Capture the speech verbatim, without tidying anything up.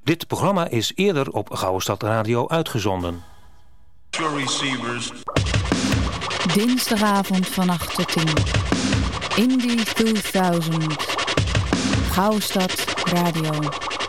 Dit programma is eerder op Gouwestad Radio uitgezonden. Dinsdagavond van acht tot tien. Indie tweeduizend. Gouwestad Radio.